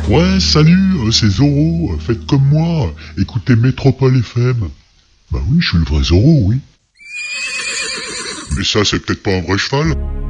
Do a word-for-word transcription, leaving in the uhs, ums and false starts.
Ouais, salut, euh, c'est Zoro, euh, faites comme moi, euh, écoutez Métropole F M. Bah oui, je suis le vrai Zoro, oui. Mais ça, c'est peut-être pas un vrai cheval.